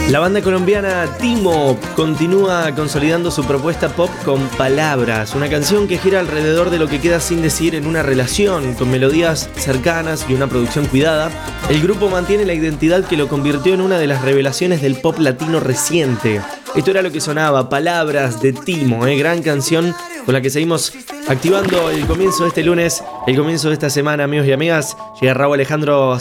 La banda colombiana Timo continúa consolidando su propuesta pop con Palabras, una canción que gira alrededor de lo que queda sin decir en una relación, con melodías cercanas y una producción cuidada. El grupo mantiene la identidad que lo convirtió en una de las revelaciones del pop latino reciente. Esto era lo que sonaba, Palabras de Timo, gran canción con la que seguimos activando el comienzo de este lunes, el comienzo de esta semana, amigos y amigas. Llega Raúl Alejandro